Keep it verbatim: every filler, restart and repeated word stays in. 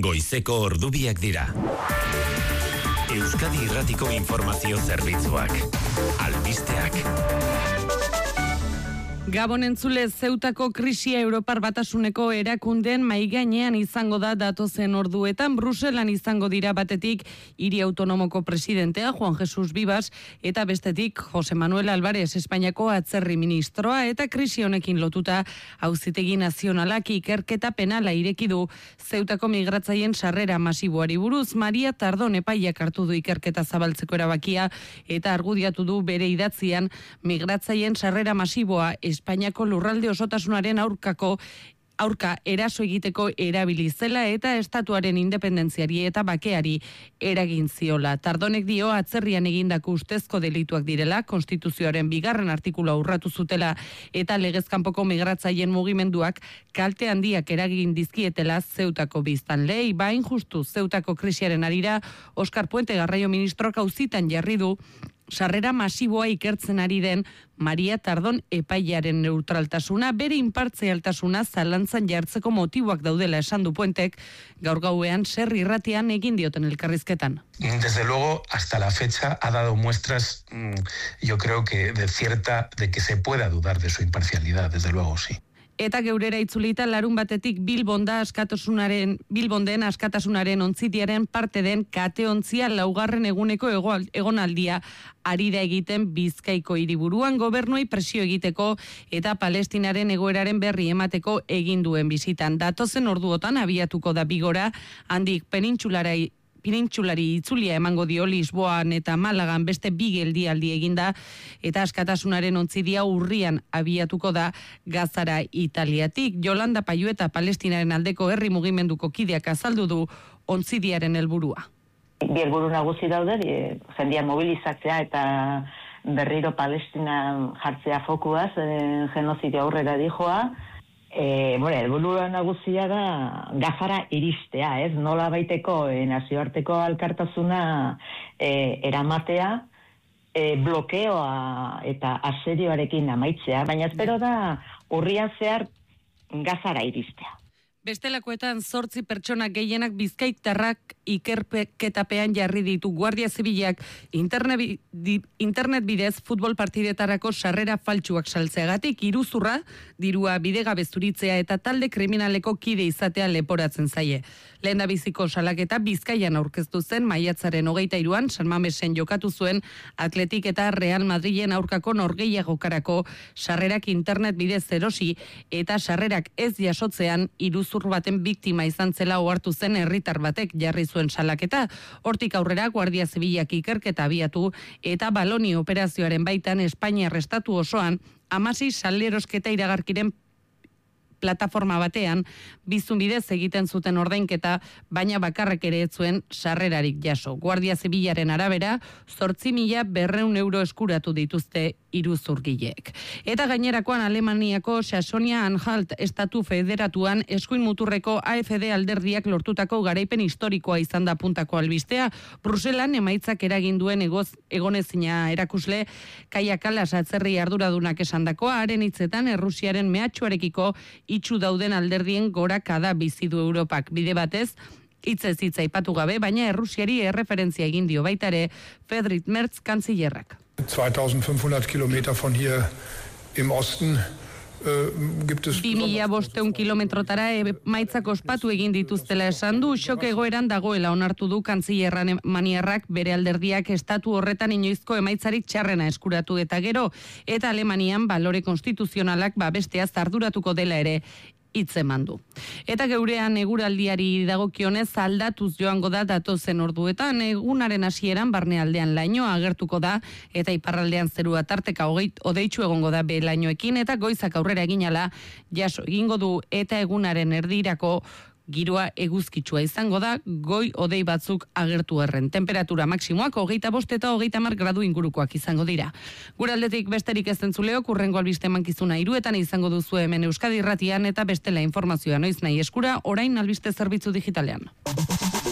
Goizeko ordubiak dira. Euskadi Irratiko Informazio Zerbitzuak. Albisteak. Gabon entzule, Zeutako krisia Europar Batasuneko erakunden maigainean izango da datozen orduetan. Bruselan izango dira batetik hiri autonomoko presidentea Juan Jesus Vivas eta bestetik Jose Manuel Álvarez Espainiako atzerri ministroa, eta krisi honekin lotuta Auzitegi Nazionalak ikerketa penala ireki du Zeutako migratzaien sarrera masiboari buruz. Maria Tardon epaiak hartu du ikerketa zabaltzeko erabakia eta argudiatu du bere idatzian migratzaien sarrera masiboa Espainiako lurralde osotasunaren aurkako aurka eraso egiteko erabili zela eta estatuaren independentziari eta bakeari eragin ziola. Tardonek dio atzerrian egindako ustezko delituak direla, konstituzioaren bigarren artikulua urratu zutela eta legezkanpoko migratzaien mugimenduak kalte handiak eragin dizkietela Zeutako biztanleei. Bain justu Zeutako krisiaren arira, Oskar Puente garraio ministroak auzitan jarri du sarrera masiboa ikertzen ari den Maria Tardon epailearen neutraltasuna, bere inpartzialtasuna zalantzan jartzeko motiboak daudela esan du Puentek gaur gauean Ser Irratian egin dioten elkarrizketan. Desde luego, hasta la fecha ha dado muestras, yo creo que de cierta, de que se pueda dudar de su imparcialidad, desde luego, sí. Eta geurera itzulita larun batetik Bilbonda askatasunaren Bilbonden askatasunaren ontzitiaren parte den kateontzia laugarren eguneko egonaldia ari da egiten Bizkaiko hiriburuan gobernuei presio egiteko eta Palestinaren egoeraren berri emateko egin duen bisitan. Datozen orduotan abiatuko da Bigora, handik penintsulara Penintsulari itzulia emango dio Lisboan eta Malagan beste bi geldialdi eginda eta askatasunaren ontzidia urrian abiatuko da Gazara Italiatik. Yolanda Payu eta Palestinaren aldeko herri mugimenduko kideak azaldu du ontzidiaren helburua. Bi helburu nagusi daude, jendia mobilizatzea eta berriro Palestina jartzea fokuaz, genozidio aurrera dijoa. Eh, bueno, helburua nagusia da Gazara iristea, ez? Nola baiteko eh, nazioarteko alkartasuna eh, eramatea, eh, blokeoa eta asedioarekin amaitzea, baina espero da urrian zehar Gazara iristea. Bestelakoetan zortzi pertsona gehienak bizkaitarrak ikerketapean jarri ditu Guardia Zibilak internet, internet bidez futbol partidetarako sarrera faltsuak saltzeagatik, iruzurra, dirua bidegabe zuritzea eta talde kriminaleko kide izatea leporatzen zaie. Lehendabiziko salaketa Bizkaian aurkeztu zen maiatzaren hogeita hiruan San Mamesen jokatu zuen Atletik eta Real Madrilen aurkako norgehiagokarako sarrerak internet bidez erosi eta sarrerak ez jasotzean iruzur baten biktima izan zela ohartu zen herritar batek jarri zuen salaketa. Hortik aurrera Guardia Zibilak ikerketa abiatu eta Baloni operazioaren baitan Espainiar estatu osoan hamasei salerosketa iragarkiren plataforma batean bizun bidez egiten zuten ordainketa, baina bakarrak ere ez zuen sarrerarik jaso. Guardia Zibilaren arabera, zortzi mila berreun euro eskuratu dituzte iruzurgileek. Eta gainerakoan Alemaniako Saxonia-Anhalt estatu federatuan eskuin muturreko A F D alderdiak lortutako garaipen historikoa izan da puntako albistea. Bruselan emaitzak eragin duen egoz, egonezina erakusle Kaia Kallas atzerri arduradunak esandakoa, haren hitzetan Errusiaren mehatxuarekiko itxu dauden alderdien gorakada bizi du Europak. Bide batez, hitzez hitz aipatu gabe, baina Errusiari erreferentzia egin dio baita ere Friedrich Merz kanzillerrak. zweitausendfünfhundert Kilometer von hier im Osten bi mila bostehun kilometrotara emaitzak ospatu egin dituztela esan du, xok egoeran dagoela onartu du kantzillerran maniarrak bere alderdiak estatu horretan inoizko emaitzarik txarrena eskuratu eta gero, eta Alemanian balore konstituzionalak babesteaz arduratuko dela ere hitzeman du. Eta geurean eguraldiari dagokionez aldatuz joango da datozen orduetan, egunaren hasieran barnealdean lainoa agertuko da eta iparraldean zerua tarteka odeitsu egongo da be lainoekin eta goizak aurrera eginala jaso egingo du eta egunaren erdirako giroa eguzkitsua izango da, goi odei batzuk agertu erren. Temperatura maksimoak hogeita bost eta hogeita hamar gradu ingurukoak izango dira. Guraldetik besterik ez entzuleok, hurrengo albiste mankizuna hiruetan izango duzu hemen Euskadi Irratian eta bestela informazioa noiz nahi eskura, orain albiste zerbitzu digitalean.